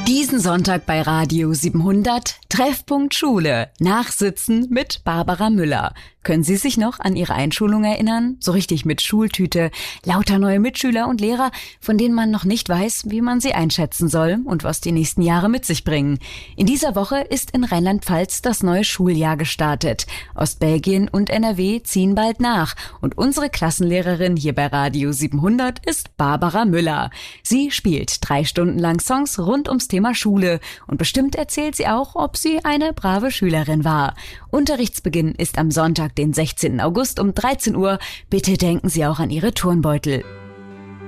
Diesen Sonntag bei Radio 700 Treffpunkt Schule. Nachsitzen mit Barbara Müller. Können Sie sich noch an Ihre Einschulung erinnern? So richtig mit Schultüte, lauter neue Mitschüler und Lehrer, von denen man noch nicht weiß, wie man sie einschätzen soll und was die nächsten Jahre mit sich bringen. In dieser Woche ist in Rheinland-Pfalz das neue Schuljahr gestartet. Ostbelgien und NRW ziehen bald nach und unsere Klassenlehrerin hier bei Radio 700 ist Barbara Müller. Sie spielt 3 Stunden lang Songs rund ums Thema Schule und bestimmt erzählt sie auch, ob sie eine brave Schülerin war. Unterrichtsbeginn ist am Sonntag, den 16. August um 13 Uhr. Bitte denken Sie auch an Ihre Turnbeutel.